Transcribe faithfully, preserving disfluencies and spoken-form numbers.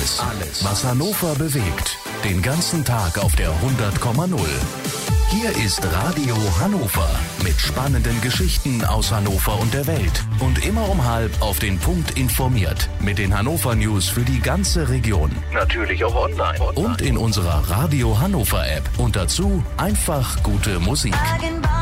Alles, alles, was Hannover bewegt. Den ganzen Tag auf der hundert Komma null. Hier ist Radio Hannover mit spannenden Geschichten aus Hannover und der Welt. Und immer um halb auf den Punkt informiert. Mit den Hannover News für die ganze Region. Natürlich auch online. Und in unserer Radio Hannover App. Und dazu einfach gute Musik.